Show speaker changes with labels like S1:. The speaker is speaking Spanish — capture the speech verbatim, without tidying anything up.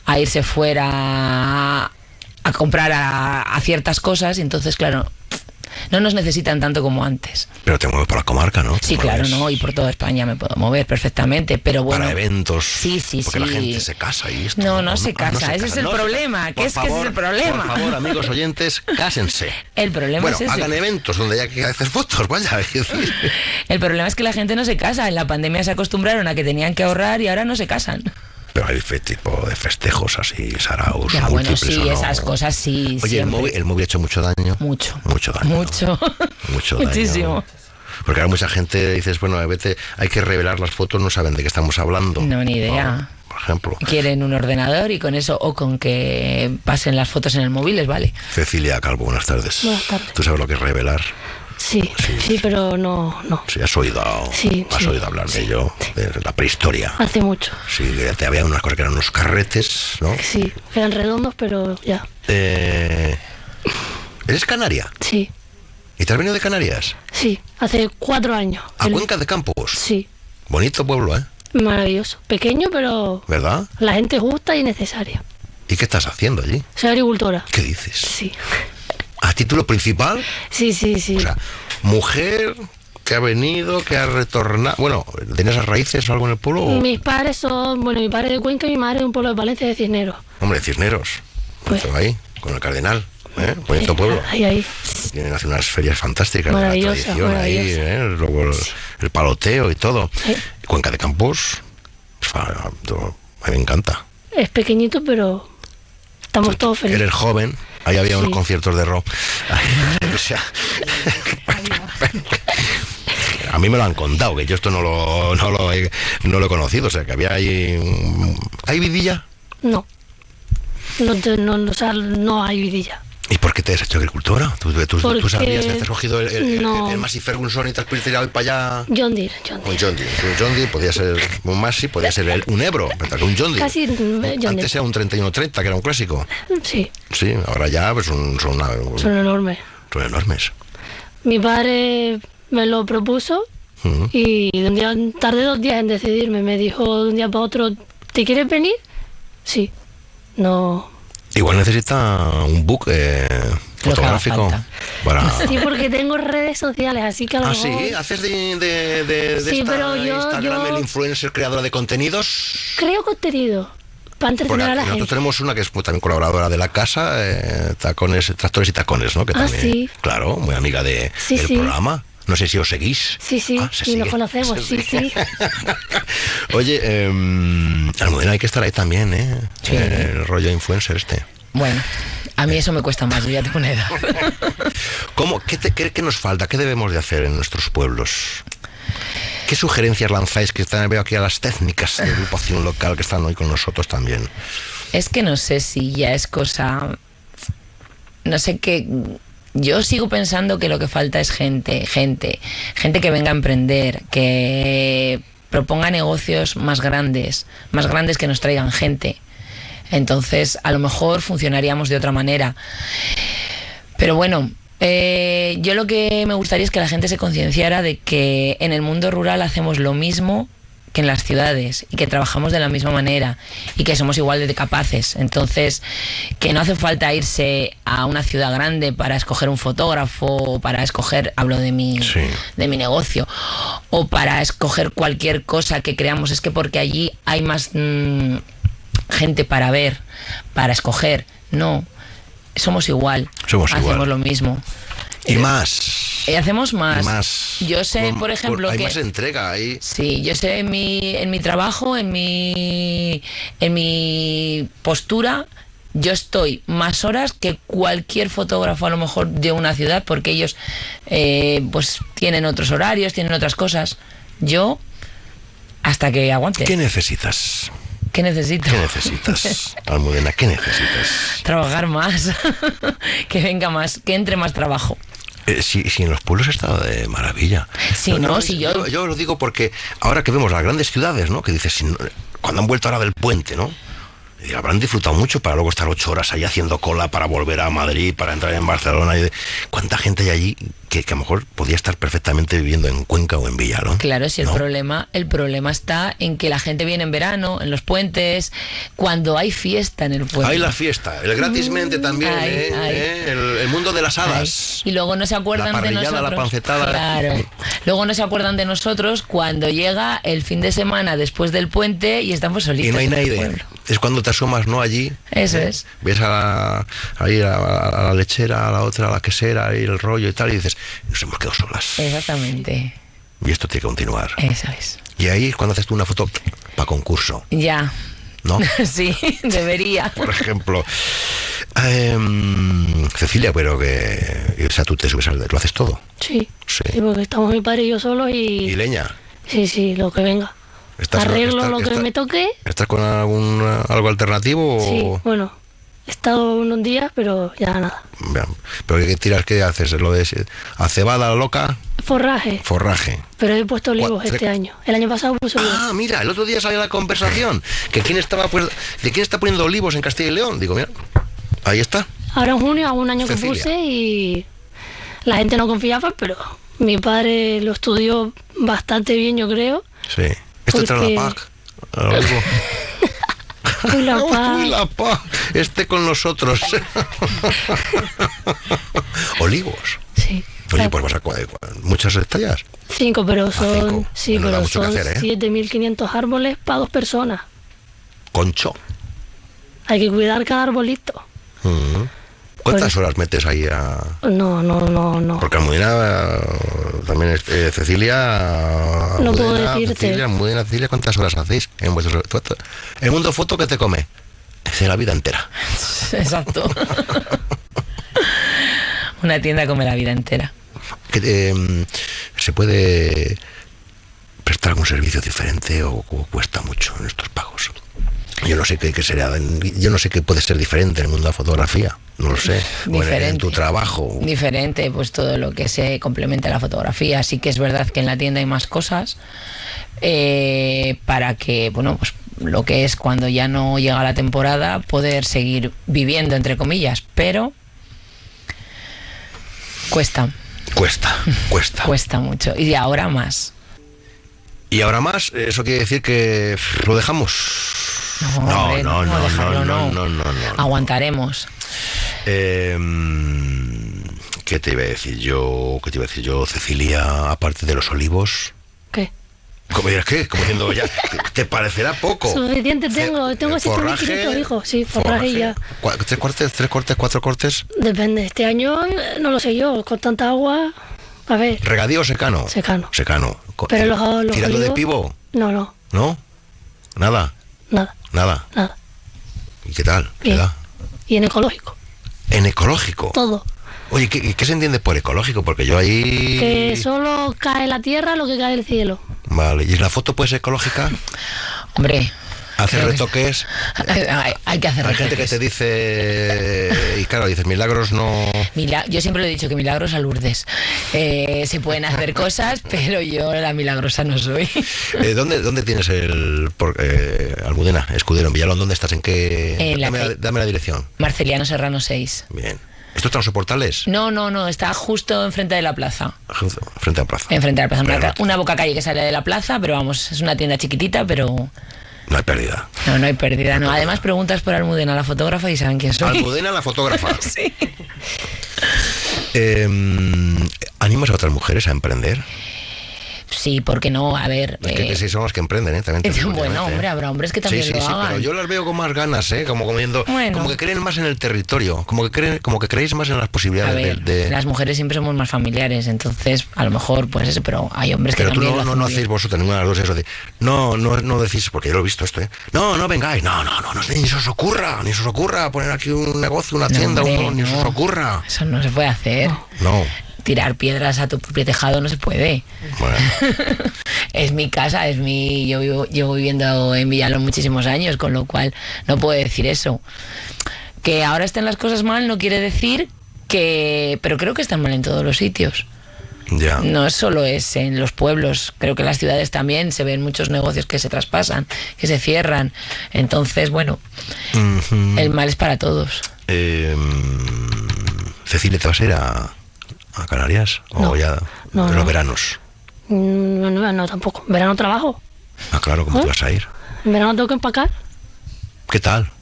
S1: a irse fuera a, a comprar a, a ciertas cosas, y entonces, claro, no nos necesitan tanto como antes.
S2: Pero te mueves por la comarca, ¿no?
S1: Sí, claro, no, y por toda España me puedo mover perfectamente, pero bueno.
S2: Para eventos.
S1: Sí, sí,
S2: porque
S1: sí.
S2: la gente se casa y esto.
S1: No, no, no se
S2: ah,
S1: casa,
S2: no se
S1: ese
S2: casa.
S1: es el
S2: No se
S1: problema,
S2: casa.
S1: que
S2: Por
S1: es
S2: favor,
S1: que ese es el problema.
S2: Por favor, amigos oyentes, cásense.
S1: El problema
S2: bueno,
S1: es ese.
S2: hagan eventos donde haya que hacer fotos, vaya.
S1: El problema es que la gente no se casa. En la pandemia se acostumbraron a que tenían que ahorrar y ahora no se casan.
S2: Pero hay fe, tipo de festejos así, saraos,
S1: Ya, bueno, sí,
S2: no.
S1: esas cosas sí.
S2: Oye, el móvil, el móvil ha hecho mucho daño.
S1: Mucho.
S2: Mucho daño.
S1: Mucho.
S2: ¿no? Mucho daño.
S1: Muchísimo.
S2: Porque ahora mucha gente dices, bueno, a veces hay que revelar las fotos, no saben de qué estamos hablando.
S1: No, ni idea.
S2: ¿No? Por ejemplo.
S1: Quieren un ordenador y con eso, o con que pasen las fotos en el móvil, les vale.
S2: Cecilia Calvo, buenas tardes.
S3: Buenas tardes.
S2: ¿Tú sabes lo que es revelar?
S3: Sí, sí, sí, pero no, no.
S2: Sí, has oído,
S3: sí,
S2: has
S3: sí,
S2: oído hablar
S3: sí,
S2: de ello,
S3: sí.
S2: de la prehistoria.
S3: Hace mucho.
S2: Sí, te había unas cosas que eran unos carretes, ¿no?
S3: Sí, eran redondos, pero ya.
S2: Eh, ¿Eres canaria?
S3: Sí,
S2: ¿Y te has venido de Canarias?
S3: sí, hace cuatro años.
S2: ¿A
S3: El-
S2: Cuenca de Campos?
S3: Sí,
S2: Bonito pueblo, ¿eh?
S3: maravilloso. Pequeño, pero
S2: ¿Verdad?
S3: la gente justa y necesaria.
S2: ¿Y qué estás haciendo allí?
S3: Soy agricultora.
S2: ¿Qué dices?
S3: Sí,
S2: ¿A título principal?
S3: sí, sí, sí.
S2: O sea, mujer que ha venido, que ha retornado... Bueno, ¿tenías raíces o algo en el pueblo? O...
S3: Mis padres son, bueno, mi padre de Cuenca y mi madre de un pueblo de Valencia, de Cisneros.
S2: Hombre, Cisneros.
S3: Pues-
S2: Pues ahí, con el Cardenal. ¿eh? Bonito pueblo.
S3: Ahí, ahí.
S2: Tienen hace unas ferias fantásticas de la
S3: Maravillosa,
S2: tradición ahí,
S3: maravillosa.
S2: ¿eh? Luego el, el paloteo y todo.
S3: Sí.
S2: Cuenca de Campos, fa- a mí me encanta.
S3: Es pequeñito, pero estamos todos felices.
S2: Eres joven, ahí había
S3: Sí.
S2: unos conciertos de rock. O sea, a mí me lo han contado, que yo esto no lo, no lo, he, no lo he conocido, o sea, que había ahí... ¿Hay vidilla?
S3: No. No, te- no, no, o sea, no hay vidilla.
S2: ¿Y por qué te has hecho agricultora? ¿Tú, tú,
S3: Porque-
S2: tú sabías que has cogido el, el,
S3: no.
S2: el, el Massey Ferguson y te has tirado para allá?
S3: John Deere, John
S2: Un
S3: Deere.
S2: John Deere. Un John Deere podía ser un Massey, podía ser el- un Ebro, pero que un John Deere.
S3: Casi mm, John Deere.
S2: Antes era un treinta y uno treinta, que era un clásico.
S3: Sí,
S2: Sí, ahora ya pues son, son, una-
S3: son enormes.
S2: son enormes.
S3: Mi padre me lo propuso
S2: Ujú.
S3: y de un día, tardé dos días en decidirme. Me dijo de un día para otro, ¿te quieres venir? Sí. No.
S2: Igual necesita un book eh,
S1: que haga
S2: fotográfico
S1: falta.
S2: para...
S3: Sí, porque tengo redes sociales, así que a lo
S2: Ah,
S3: mejor...
S2: sí, haces de, de, de, de
S3: Sí,
S2: esta
S3: pero yo-
S2: Instagram
S3: yo-
S2: el influencer creadora de contenidos.
S3: Creo contenido para
S2: Porque
S3: entretener a la
S2: nosotros
S3: gente.
S2: tenemos una que es también colaboradora de la casa, eh, tacones, tractores y tacones, ¿no? Que
S3: Ah,
S2: también,
S3: sí.
S2: claro, muy amiga de,
S3: Sí,
S2: del
S3: sí.
S2: programa. No sé si os seguís.
S3: Sí, sí,
S2: Ah, se
S3: y nos
S2: sigue.
S3: conocemos,
S2: Se
S3: sí,
S2: sigue.
S3: sí.
S2: Oye, eh, Almudena, hay que estar ahí también, ¿eh?
S1: Sí.
S2: Eh, el rollo influencer este.
S1: Bueno, a mí eso me cuesta más, yo ya tengo una edad.
S2: ¿Cómo? ¿Qué, te- qué- qué nos falta? ¿Qué debemos de hacer en nuestros pueblos? ¿Qué sugerencias lanzáis? Que están, veo aquí a las técnicas de agrupación local que están hoy con nosotros también.
S1: Es que no sé si ya es cosa... No sé qué... Yo sigo pensando que lo que falta es gente, gente, gente que venga a emprender, que proponga negocios más grandes, más grandes que nos traigan gente. Entonces, a lo mejor funcionaríamos de otra manera. Pero bueno, eh, yo lo que me gustaría es que la gente se concienciara de que en el mundo rural hacemos lo mismo que en las ciudades y que trabajamos de la misma manera y que somos igual de capaces. Entonces, que no hace falta irse a una ciudad grande para escoger un fotógrafo o para escoger, hablo de mi,
S2: Sí.
S1: de mi negocio, o para escoger cualquier cosa que creamos. Es que porque allí hay más mmm, gente para ver, para escoger. No, somos igual,
S2: Somos
S1: hacemos
S2: igual.
S1: lo mismo.
S2: Y más.
S1: Eh, hacemos más.
S2: Y más.
S1: Yo sé,
S2: Bueno,
S1: por ejemplo,
S2: hay
S1: que...
S2: más entrega ahí.
S1: Sí, yo sé en mi, en mi trabajo, en mi, en mi postura, yo estoy más horas que cualquier fotógrafo a lo mejor de una ciudad, porque ellos eh, pues tienen otros horarios, tienen otras cosas. Yo, hasta que aguante.
S2: ¿Qué necesitas?
S1: ¿Qué necesito?
S2: ¿Qué necesitas, Almudena? ¿Qué necesitas?
S1: Trabajar más, que venga más, que entre más trabajo.
S2: Eh, si, si en los pueblos está de maravilla.
S1: Sí, no, si yo-
S2: yo... Yo lo digo porque ahora que vemos las grandes ciudades, ¿no? Que dices, si no- cuando han vuelto ahora del puente, ¿no? Y habrán disfrutado mucho para luego estar ocho horas ahí haciendo cola para volver a Madrid, para entrar en Barcelona. Y de... ¿Cuánta gente hay allí que, que a lo mejor podía estar perfectamente viviendo en Cuenca o en Villalón?
S1: Claro, si el
S2: ¿no?
S1: problema, el problema está en que la gente viene en verano, en los puentes, cuando hay fiesta en el pueblo.
S2: Hay la fiesta, el gratismente también,
S1: Ay,
S2: ¿eh?
S1: ay.
S2: ¿Eh? El, el mundo de las hadas.
S1: Ay. Y luego no se acuerdan
S2: La
S1: de
S2: parrillada,
S1: nosotros.
S2: la pancetada.
S1: Claro. Luego no se acuerdan de nosotros cuando llega el fin de semana después del puente y estamos solitos.
S2: Y no hay
S1: en el
S2: nadie.
S1: pueblo.
S2: Es cuando te asomas, ¿no? Allí.
S1: Eso
S2: ¿eh?
S1: es.
S2: Ves a la, ahí a, la, a la lechera, a la otra, a la quesera, y el rollo y tal, y dices, nos hemos quedado solas.
S1: Exactamente.
S2: Y esto tiene que continuar.
S1: Eso es.
S2: Y ahí es cuando haces tú una foto para concurso,
S1: Ya.
S2: ¿no?
S1: Sí, debería.
S2: Por ejemplo. Eh, Cecilia, pero que... O sea, tú te subes al... ¿Lo haces todo?
S3: Sí.
S2: Sí.
S3: Sí, porque estamos mi padre y yo solos y...
S2: ¿Y leña?
S3: Sí, sí, lo que venga.
S2: ¿Estás-
S3: Arreglo
S2: estás-
S3: lo que
S2: estás-
S3: me toque.
S2: ¿Estás con algún, algo alternativo?
S3: Sí,
S2: O...
S3: bueno, he estado unos días, pero ya nada.
S2: Vean, ¿pero qué tiras? ¿Qué haces? ¿Lo de a cebada loca?
S3: Forraje,
S2: Forraje.
S3: pero he puesto olivos
S2: Cuatro-
S3: este año. El año pasado puse olivos.
S2: Ah, mira, el otro día salió la conversación que quién estaba pues, de quién está poniendo olivos en Castilla y León. Digo, mira, ahí está.
S3: Ahora en junio hago un año que
S2: Cecilia.
S3: puse y la gente no confiaba, pero mi padre lo estudió bastante bien, yo creo.
S2: Sí. Este trae
S3: Porque-
S2: la P A C. al olivo.
S3: Uy, la paz.
S2: Uy, la P A C. Este con nosotros. Olivos.
S3: Sí.
S2: Oye, pues vas a cua- cua- muchas hectáreas.
S3: Cinco, pero son,
S2: cinco.
S3: sí,
S2: No da
S3: pero
S2: mucho que
S3: son
S2: hacer, ¿eh?
S3: siete mil quinientos árboles para dos personas.
S2: Concho.
S3: Hay que cuidar cada arbolito.
S2: Mm. ¿Cuántas
S3: Pues-
S2: horas metes ahí a...?
S3: No, no, no, no.
S2: Porque Almudena eh, también es eh, Cecilia.
S3: No puedo
S2: Almudena,
S3: decirte.
S2: Cecilia, Almudena, Cecilia, ¿cuántas horas hacéis en vuestro tu- tu- el mundo foto que te come? De la vida entera.
S1: Exacto. Una tienda come la vida entera.
S2: Que, eh, ¿se puede prestar algún servicio diferente o, o cuesta mucho en estos pagos? Yo no sé qué, qué será, yo no sé qué puede ser diferente en el mundo de la fotografía, no lo sé. O en,
S1: Diferente.
S2: en tu trabajo.
S1: Diferente, pues todo lo que se complementa a la fotografía. Sí que es verdad que en la tienda hay más cosas eh, para que, bueno, pues lo que es cuando ya no llega la temporada, poder seguir viviendo, entre comillas, pero cuesta,
S2: Cuesta, cuesta.
S1: cuesta mucho. Y ahora más.
S2: Y ahora más, eso quiere decir que pff, lo dejamos.
S1: No,
S2: No,
S1: hombre,
S2: no, no,
S1: dejarlo,
S2: no, no, no, no, no.
S1: Aguantaremos.
S2: Eh, ¿Qué te iba a decir yo? ¿Qué te iba a decir yo, Cecilia? Aparte de los olivos.
S3: ¿Qué?
S2: ¿Cómo dirás qué? Como diciendo ya, ¿te parecerá poco?
S3: Suficiente tengo,
S2: Ce-
S3: tengo siete mil quinientos hijos, sí, forraje y ya.
S2: Cua- ¿Tres cortes, tres cortes, cuatro cortes?
S3: Depende, este año eh, no lo sé yo, con tanta agua, a ver,
S2: ¿Regadío o secano?
S3: Secano.
S2: Secano. Co-
S3: Pero los- los
S2: ¿Tirando de
S3: olivos-
S2: pivo?
S3: no, no,
S2: ¿No? Nada,
S3: nada,
S2: nada.
S3: nada.
S2: ¿Y qué tal? ¿Qué
S3: Bien.
S2: da?
S3: Y en ecológico,
S2: En ecológico.
S3: todo.
S2: Oye, ¿qué, qué se entiende por ecológico? Porque yo ahí...
S3: Que solo cae la tierra lo que cae del cielo.
S2: Vale, ¿y la foto puede ser ecológica?
S1: Hombre,
S2: ¿Hacer
S1: creo que-
S2: retoques?
S1: hay, hay que hacer
S2: Hay gente que
S1: retoques.
S2: te dice... Y claro, dices, milagros no...
S1: Mila- yo siempre lo he dicho que milagros a Lourdes. Eh, se pueden hacer cosas, pero yo la milagrosa no soy.
S2: Eh, ¿dónde, ¿Dónde tienes el... Por, eh, Almudena, Escudero, en Villalón? ¿Dónde estás? ¿En qué...?
S1: En la
S2: dame, la,
S1: calle-
S2: dame la dirección.
S1: Marceliano Serrano seis.
S2: Bien. ¿Esto está en los soportales?
S1: No, no, no, está justo enfrente de la plaza.
S2: Frente a la plaza.
S1: Enfrente de la plaza. Una,
S2: Bueno,
S1: ca- una boca calle que sale de la plaza, pero vamos, es una tienda chiquitita, pero
S2: no hay pérdida.
S1: no, no hay pérdida. No. Además preguntas por Almudena, la fotógrafa, y saben quién soy.
S2: Almudena, la fotógrafa.
S1: Sí.
S2: Eh, ¿Animas a otras mujeres a emprender?
S1: Sí, ¿por qué no? A ver.
S2: Es que
S1: eh,
S2: sí son los que emprenden, ¿eh? También te digo,
S1: bueno,
S2: últimamente,
S1: hombre,
S2: ¿eh?
S1: habrá hombres que también
S2: sí, sí,
S1: lo
S2: sí,
S1: hagan.
S2: pero yo las veo con más ganas, ¿eh? Como comiendo,
S1: Bueno.
S2: como que creen más en el territorio, como que creen, como que creéis más en las
S1: A
S2: posibilidades
S1: ver,
S2: de, de-
S1: las mujeres siempre somos más familiares, entonces a lo mejor pues eso, pero hay hombres
S2: Pero
S1: que
S2: tú
S1: también
S2: no,
S1: lo
S2: no,
S1: hacen
S2: no
S1: muy
S2: hacéis
S1: bien.
S2: vosotros ninguna de las dos eso de no, no, no decís, porque yo lo he visto esto, ¿eh? No, no vengáis, no, no, no, no, ni se os ocurra, ni se os ocurra poner aquí un negocio, una
S1: No,
S2: tienda,
S1: hombre,
S2: un- ni se os
S1: no.
S2: ocurra.
S1: Eso no se puede hacer.
S2: No,
S1: Tirar piedras a tu propio tejado no se puede.
S2: bueno,
S1: Es mi casa, es mi. Yo vivo, llevo viviendo en Villalón muchísimos años, con lo cual no puedo decir eso. Que ahora estén las cosas mal no quiere decir que. Pero creo que están mal en todos los sitios.
S2: Ya.
S1: No solo es en los pueblos, creo que en las ciudades también se ven muchos negocios que se traspasan, que se cierran. Entonces, bueno, uh-huh. el mal es para todos.
S2: Eh, Cecilia, ¿te vas a ir a, a Canarias?
S3: No,
S2: ¿O ya
S3: no,
S2: en
S3: no.
S2: los veranos?
S3: No, no, no, tampoco. En verano trabajo.
S2: Ah, claro, ¿cómo
S3: ¿Eh?
S2: te vas a ir?
S3: En verano tengo que empacar.
S2: ¿Qué tal?